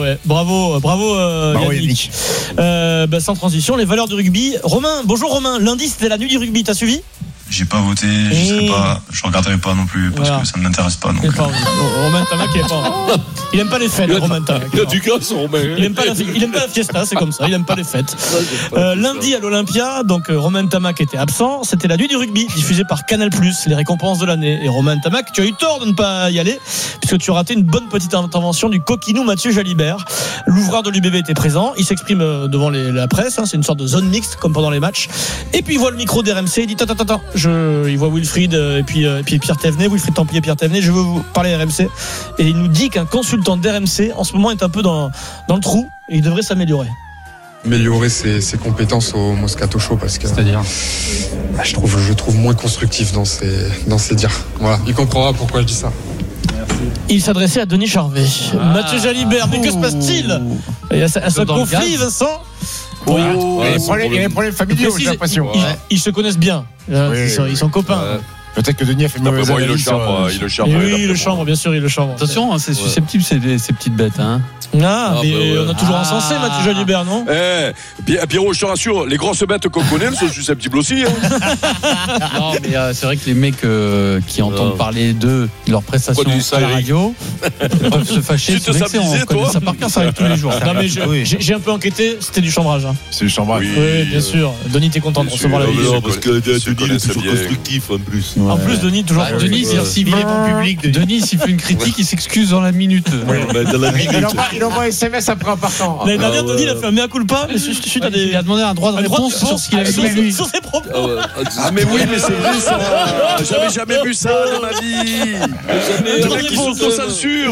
ouais. Bravo Yannick. Sans transition, les valeurs du rugby. Romain, bonjour Romain. Lundi, c'était la nuit du rugby. T'as suivi ? J'ai pas voté, je regarderai pas non plus parce que ça ne m'intéresse pas. Donc, Romain Tamac, il aime pas les fêtes, Romain Tamac. Il a du gosse, Romain. Il aime pas la fiesta, c'est comme ça. Il aime pas les fêtes. Lundi à l'Olympia, donc Romain Tamac était absent. C'était la nuit du rugby, diffusée par Canal+, les récompenses de l'année. Et Romain Tamac, tu as eu tort de ne pas y aller, puisque tu as raté une bonne petite intervention du coquinou Mathieu Jalibert. L'ouvreur de l'UBB était présent. Il s'exprime devant la presse. C'est une sorte de zone mixte, comme pendant les matchs. Et puis il voit le micro d'RMC. Il dit attends. Il voit Wilfried et puis Pierre Thévenet, Wilfried Templier, Pierre Thévenet. Je veux vous parler RMC. Et il nous dit qu'un consultant d'RMC en ce moment est un peu dans le trou et il devrait s'améliorer. Améliorer ses compétences au Moscato Show parce que c'est-à-dire je trouve moins constructif dans ses dires. Voilà, il comprendra pourquoi je dis ça. Il s'adressait à Denis Charvet. Mathieu Jalibert, mais que se passe-t-il ? Il y a ce conflit, Vincent. Oui. Il y a des problèmes familiaux, j'ai l'impression. Ils se connaissent bien. Ils sont copains. Peut-être que Denis a fait une mauvaise analyse. Il le chambre. Oui, il le chambre, bien sûr, il le chambre. Attention, c'est susceptible ces petites bêtes. Hein. On a toujours encensé Mathieu Jalibert, non ? Pierrot, je te rassure, les grosses bêtes qu'on connaît, elles sont susceptibles aussi. Non, mais c'est vrai que les mecs qui entendent parler de leurs prestations à la radio peuvent se fâcher. Tu te samedisais, toi ? Ça par cœur, ça arrive tous les jours. Non, mais j'ai un peu enquêté, c'était du chambrage. C'est du chambrage. Oui, bien sûr. Denis, t'es content de recevoir la vidéo. Non, parce que Denis est toujours constructif en plus. En plus, Denis, toujours. Denis, s'il fait une critique, il s'excuse dans la minute. Dans la minute. Il envoie un SMS après en partant. L'année dernière, Denis, il a fait un mea culpa, mais suite à des. Il a demandé un droit de réponse sur ce qu'il avait fait lui. Sur ses propos. Mais oui, mais c'est vrai ça. J'avais jamais vu ça dans ma vie. Le mec qui s'auto-censure.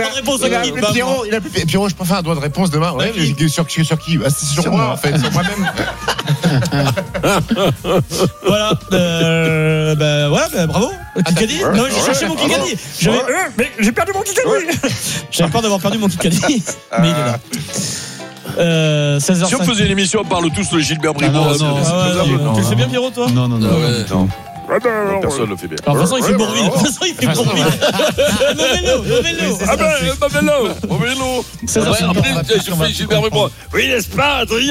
Pierrot, je préfère un droit de réponse demain. Ouais, sur qui ? C'est sur moi en fait, sur moi-même. Voilà. Bravo. Kikadi. Non, j'ai cherché mon Kikadi. J'ai perdu mon Kikadi. J'avais peur d'avoir perdu mon Kikadi, mais il est là. 16h05. Si on faisait une émission, on parle tous de Gilbert Bribaud. Non. Tu le fais bien, Pierrot, toi ? Non. Personne ne le fait bien. Alors, de toute façon, il fait Bourville. Mets-le. Après, je fais Gilbert Bribaud. Oui, n'est-ce pas, Adrien ?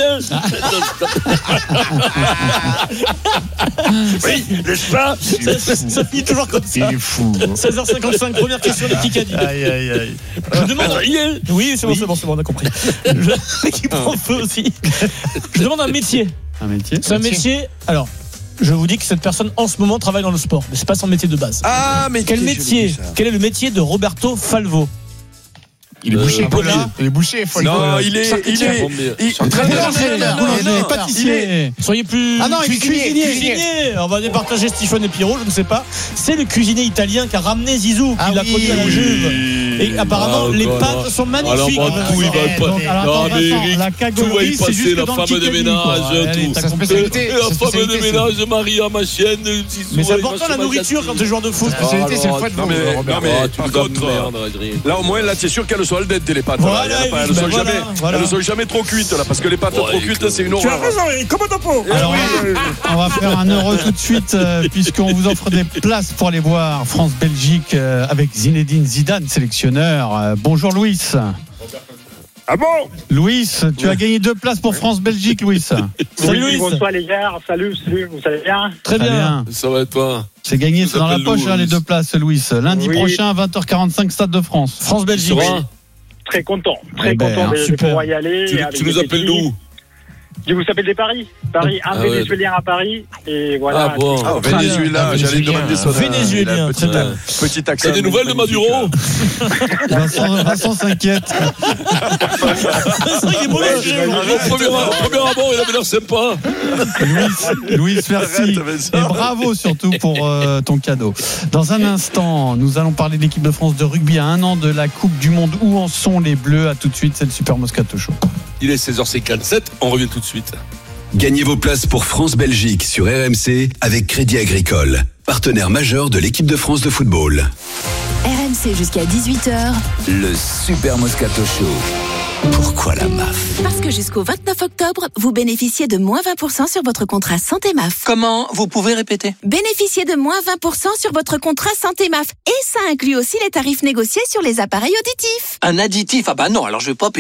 Oui, n'est-ce pas ? Ça finit toujours comme ça. Il est fou. 16h55, première question de Kikadi. Aïe. Je demande. Oui, c'est bon, on a compris. Qui prend feu aussi. Je demande un métier. C'est un métier. Alors. Je vous dis que cette personne en ce moment travaille dans le sport, mais c'est pas son métier de base. Mais quel est le métier de Roberto Falvo ? Il est bouché, il est bouché. Non, il est pâtissier. Soyez plus. Ah non, il est cuisinier. On va départager Stéphane et Pierrot, je ne sais pas. C'est le cuisinier italien qui a ramené Zizou, qui l'a conduit à la Juve. Et apparemment, les pâtes sont magnifiques. Non, mais Eric, tout va y passer, la femme de ménage, tout. Sa spécialité. La femme de ménage, Maria, ma chienne. Mais c'est important la nourriture quand tu es joueur de foot. Sa spécialité, c'est le foie de veau. Non, mais par contre, là au moins, là, c'est sûr qu'elles sont al dente, les pâtes. Elles ne sont jamais trop cuites, là, parce que les pâtes trop cuites, c'est une horreur. Tu as raison, Eric, comme un pot. Alors, on va faire un euro tout de suite, puisqu'on vous offre des places pour aller voir France-Belgique avec Zinedine Zidane, sélectionneur. Bonjour Louis. Ah bon ? Louis, tu as gagné 2 places pour France-Belgique, Louis. Salut Louis. Bonsoir les gars, salut, vous allez bien ? Très bien. Ça va être toi. C'est gagné, c'est dans la poche les 2 places, Louis. Lundi prochain, 20h45, Stade de France. France-Belgique. Très content de pouvoir y aller. Tu nous appelles d'où ? Je vous appelle des Paris, un Vénézuélien à Paris, et voilà. Ah bon, Venezuela, j'allais demander ça. Vénézuélien, petit accent. T'as des nouvelles de Maduro ? Vincent s'inquiète. Il est mauvais. Premier abord, il avait l'air sympa. Louis, merci. Et bravo surtout pour ton cadeau. Dans un instant, nous allons parler de l'équipe de France de rugby à 1 an de la Coupe du Monde. Où en sont les Bleus ? À tout de suite, c'est le Super Moscato Show. Il est 16h57, on revient tout de suite. Gagnez vos places pour France-Belgique sur RMC avec Crédit Agricole, partenaire majeur de l'équipe de France de football. RMC jusqu'à 18h. Le Super Moscato Show. Pourquoi la MAF ? Parce que jusqu'au 29 octobre, vous bénéficiez de moins 20% sur votre contrat Santé MAF. Comment ? Vous pouvez répéter ? Bénéficiez de moins 20% sur votre contrat Santé MAF. Et ça inclut aussi les tarifs négociés sur les appareils auditifs. Un additif ? Ah bah non, alors je vais pas payer.